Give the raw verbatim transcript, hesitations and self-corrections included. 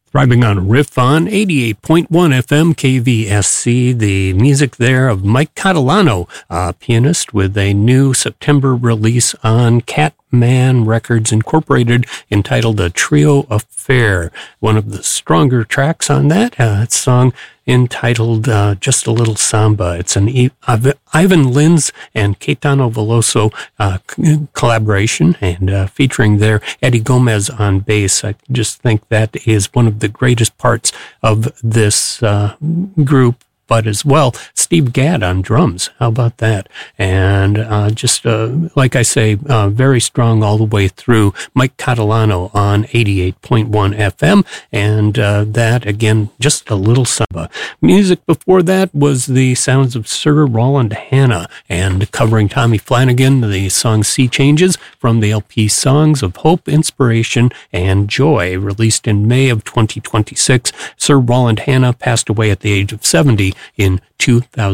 Thriving on Riff on eighty-eight point one F M K V S C. The music there of Mike Catalano, a pianist with a new September release on Catman Records Incorporated entitled A Trio Affair. One of the stronger tracks on that, uh, song entitled uh, Just a Little Samba. It's an e- Ivan Lins and Caetano Veloso uh, c- collaboration, and uh, featuring there Eddie Gomez on bass. I just think that is one of the greatest parts of this uh, group, but as well, Steve Gadd on drums. How about that? And uh, just, uh, like I say, uh, very strong all the way through. Mike Catalano on eighty-eight point one F M. And uh, that, again, just a little samba. Music before that was the sounds of Sir Roland Hanna, and covering Tommy Flanagan, the song Sea Changes from the L P Songs of Hope, Inspiration, and Joy, released in May of twenty twenty-six. Sir Roland Hanna passed away at the age of seventy in two thousand.